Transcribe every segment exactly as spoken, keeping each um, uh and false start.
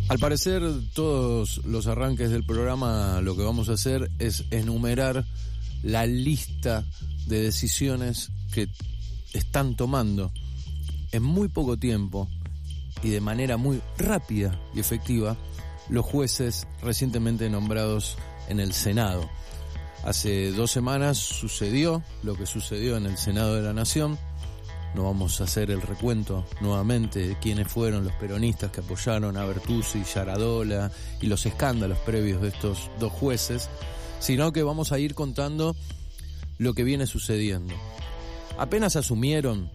Al parecer, todos los arranques del programa lo que vamos a hacer es enumerar la lista de decisiones que están tomando en muy poco tiempo y de manera muy rápida y efectiva los jueces recientemente nombrados en el Senado. Hace dos semanas sucedió lo que sucedió en el Senado de la Nación. No vamos a hacer el recuento nuevamente de quiénes fueron los peronistas que apoyaron a Bertuzzi, Yaradola y los escándalos previos de estos dos jueces, sino que vamos a ir contando lo que viene sucediendo. Apenas asumieron,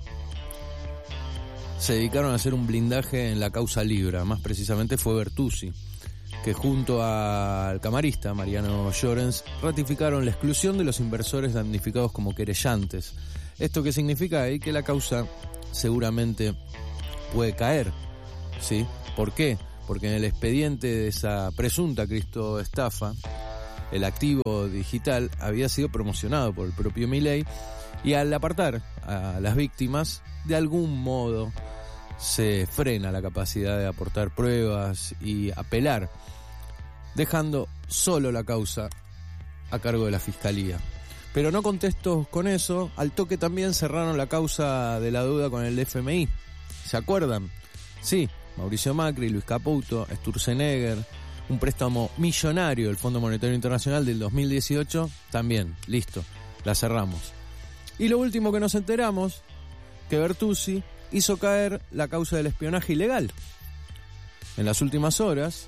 se dedicaron a hacer un blindaje en la causa Libra, más precisamente fue Bertuzzi, que junto al camarista Mariano Llorens ratificaron la exclusión de los inversores damnificados como querellantes. ¿Esto qué significa? Ahí que la causa seguramente puede caer, ¿sí? ¿Por qué? Porque en el expediente de esa presunta criptoestafa, el activo digital había sido promocionado por el propio Milei y al apartar a las víctimas, de algún modo se frena la capacidad de aportar pruebas y apelar, dejando solo la causa a cargo de la Fiscalía. Pero no contentos con eso, al toque también cerraron la causa de la deuda con el F M I. ¿Se acuerdan? Sí, Mauricio Macri, Luis Caputo, Sturzenegger, un préstamo millonario del Fondo Monetario Internacional del dos mil dieciocho, también, listo, la cerramos. Y lo último que nos enteramos, que Bertuzzi hizo caer la causa del espionaje ilegal. En las últimas horas,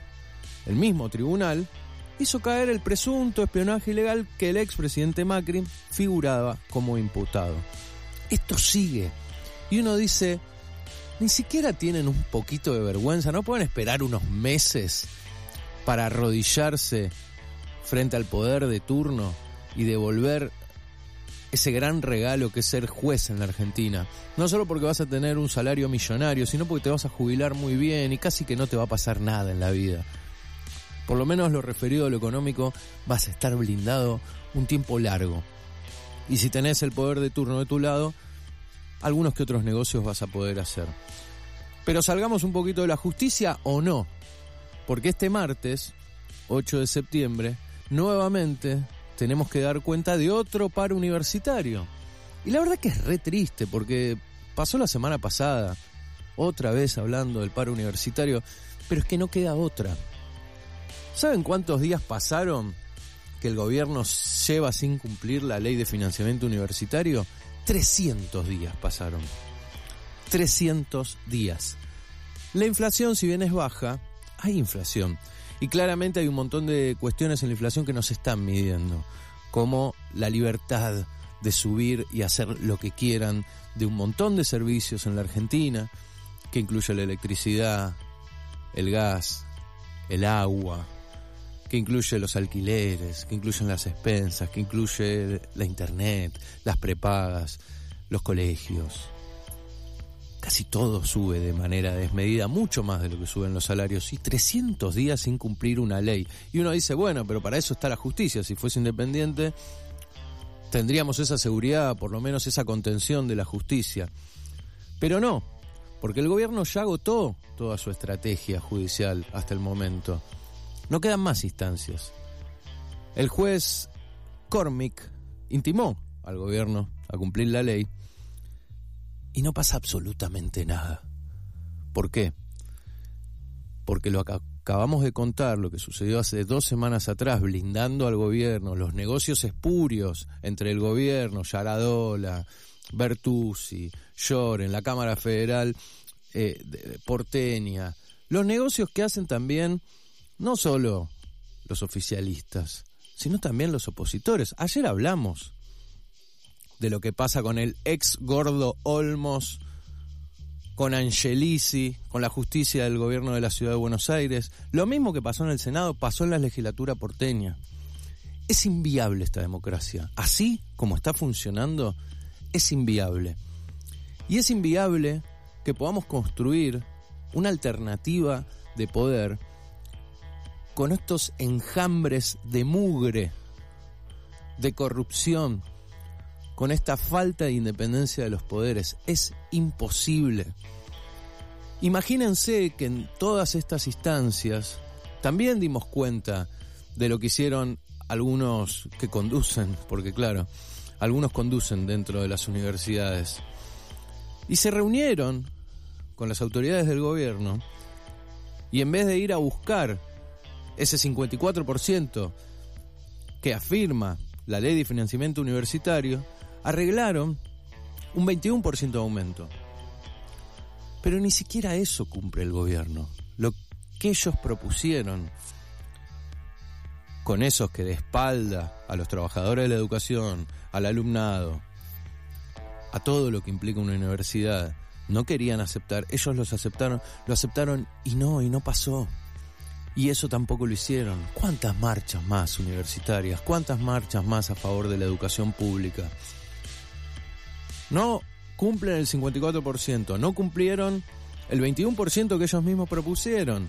el mismo tribunal hizo caer el presunto espionaje ilegal que el expresidente Macri figuraba como imputado. Esto sigue. Y uno dice, ni siquiera tienen un poquito de vergüenza, no pueden esperar unos meses para arrodillarse frente al poder de turno y devolver ese gran regalo que es ser juez en la Argentina. No solo porque vas a tener un salario millonario, sino porque te vas a jubilar muy bien y casi que no te va a pasar nada en la vida. Por lo menos lo referido a lo económico, vas a estar blindado un tiempo largo. Y si tenés el poder de turno de tu lado, algunos que otros negocios vas a poder hacer. Pero salgamos un poquito de la justicia o no, porque este martes, ocho de septiembre, nuevamente tenemos que dar cuenta de otro paro universitario. Y la verdad que es re triste, porque pasó la semana pasada, otra vez hablando del paro universitario, pero es que no queda otra. ¿Saben cuántos días pasaron que el gobierno lleva sin cumplir la ley de financiamiento universitario? trescientos días pasaron. trescientos días. La inflación, si bien es baja, hay inflación. Y claramente hay un montón de cuestiones en la inflación que no se están midiendo, como la libertad de subir y hacer lo que quieran de un montón de servicios en la Argentina, que incluye la electricidad, el gas, el agua, que incluye los alquileres, que incluyen las expensas, que incluye la internet, las prepagas, los colegios. Casi todo sube de manera desmedida, mucho más de lo que suben los salarios, y trescientos días sin cumplir una ley. Y uno dice, bueno, pero para eso está la justicia. Si fuese independiente, tendríamos esa seguridad, por lo menos esa contención de la justicia. Pero no, porque el gobierno ya agotó toda su estrategia judicial hasta el momento. No quedan más instancias. El juez Cormick intimó al gobierno a cumplir la ley y no pasa absolutamente nada. ¿Por qué? Porque lo que acabamos de contar, lo que sucedió hace dos semanas atrás, blindando al gobierno, los negocios espurios entre el gobierno, Yaradola, Bertuzzi, Llorens, la Cámara Federal eh, de, porteña, los negocios que hacen también no solo los oficialistas, sino también los opositores. Ayer hablamos de lo que pasa con el ex gordo Olmos, con Angelici, con la justicia del gobierno de la Ciudad de Buenos Aires. Lo mismo que pasó en el Senado, pasó en la legislatura porteña. Es inviable esta democracia. Así como está funcionando, es inviable. Y es inviable que podamos construir una alternativa de poder con estos enjambres de mugre, de corrupción, con esta falta de independencia de los poderes. Es imposible. Imagínense que en todas estas instancias también dimos cuenta de lo que hicieron algunos que conducen, porque claro, algunos conducen dentro de las universidades, y se reunieron con las autoridades del gobierno y en vez de ir a buscar ese cincuenta y cuatro por ciento que afirma la ley de financiamiento universitario, arreglaron un veintiuno por ciento de aumento. Pero ni siquiera eso cumple el gobierno. Lo que ellos propusieron, con esos que de espalda a los trabajadores de la educación, al alumnado, a todo lo que implica una universidad, no querían aceptar, ellos los aceptaron, lo aceptaron y no, y no pasó. Y eso tampoco lo hicieron. ¿Cuántas marchas más universitarias? ¿Cuántas marchas más a favor de la educación pública? No cumplen el cincuenta y cuatro por ciento, no cumplieron el veintiuno por ciento que ellos mismos propusieron.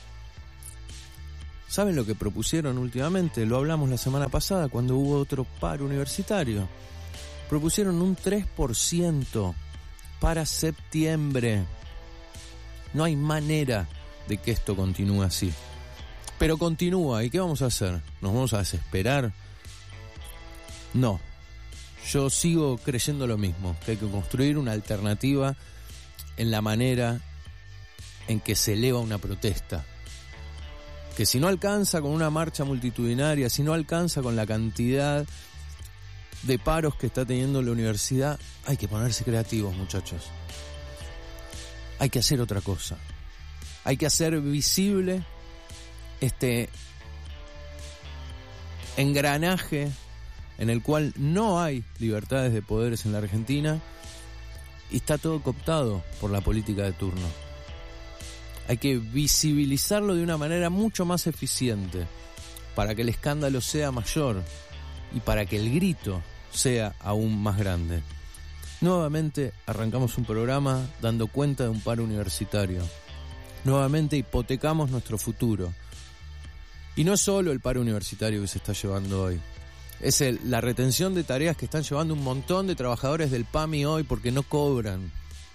¿Saben lo que propusieron últimamente? Lo hablamos la semana pasada cuando hubo otro paro universitario. Propusieron un tres por ciento para septiembre. No hay manera de que esto continúe así. Pero continúa, ¿y qué vamos a hacer? ¿Nos vamos a desesperar? No. Yo sigo creyendo lo mismo, que hay que construir una alternativa en la manera en que se eleva una protesta. Que si no alcanza con una marcha multitudinaria, si no alcanza con la cantidad de paros que está teniendo la universidad, hay que ponerse creativos, muchachos. Hay que hacer otra cosa. Hay que hacer visible este engranaje en el cual no hay libertades de poderes en la Argentina y está todo cooptado por la política de turno. Hay que visibilizarlo de una manera mucho más eficiente para que el escándalo sea mayor y para que el grito sea aún más grande. Nuevamente arrancamos un programa dando cuenta de un paro universitario. Nuevamente hipotecamos nuestro futuro. Y no es solo el paro universitario que se está llevando hoy. Es el, la retención de tareas que están llevando un montón de trabajadores del PAMI hoy porque no cobran.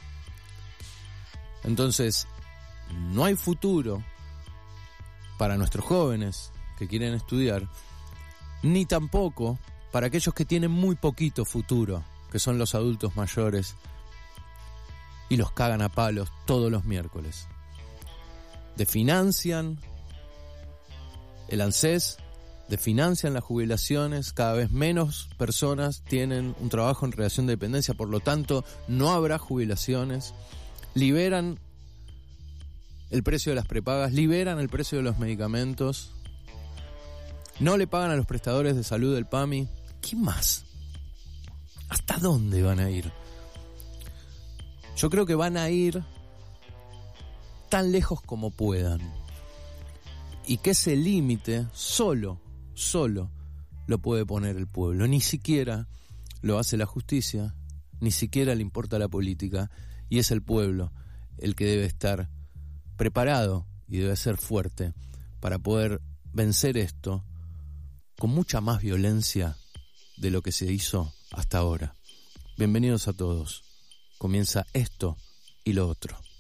Entonces, no hay futuro para nuestros jóvenes que quieren estudiar, ni tampoco para aquellos que tienen muy poquito futuro, que son los adultos mayores, y los cagan a palos todos los miércoles. Desfinancian el ANSES, desfinancian las jubilaciones, cada vez menos personas tienen un trabajo en relación de dependencia, por lo tanto no habrá jubilaciones, liberan el precio de las prepagas, liberan el precio de los medicamentos, no le pagan a los prestadores de salud del PAMI. ¿Qué más? ¿Hasta dónde van a ir? Yo creo que van a ir tan lejos como puedan. Y que ese límite solo, solo lo puede poner el pueblo. Ni siquiera lo hace la justicia, ni siquiera le importa la política. Y es el pueblo el que debe estar preparado y debe ser fuerte para poder vencer esto con mucha más violencia de lo que se hizo hasta ahora. Bienvenidos a todos. Comienza esto y lo otro.